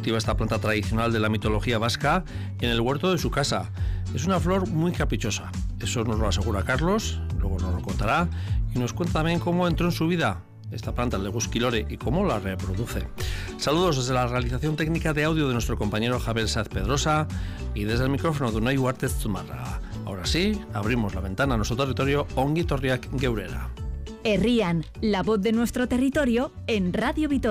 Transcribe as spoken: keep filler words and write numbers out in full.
cultiva esta planta tradicional de la mitología vasca en el huerto de su casa. Es una flor muy caprichosa, eso nos lo asegura Carlos, luego nos lo contará, y nos cuenta también cómo entró en su vida esta planta, el legusquilore, y cómo la reproduce. Saludos desde la realización técnica de audio de nuestro compañero Javier Sáez Pedrosa y desde el micrófono de Unai Huartez Zumarraga. Ahora sí, abrimos la ventana a nuestro territorio, ongi etorriak geurera. Herrian, la voz de nuestro territorio en Radio Vitoria.